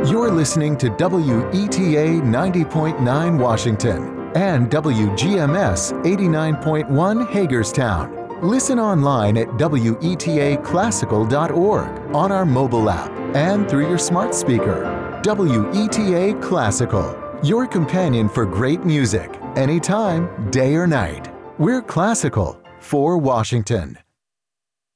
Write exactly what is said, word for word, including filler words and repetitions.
You're listening to W E T A ninety point nine Washington and W G M S eighty-nine point one Hagerstown. Listen online at W E T A classical dot org, on our mobile app, and through your smart speaker. W E T A Classical, your companion for great music, anytime, day or night. We're classical for Washington.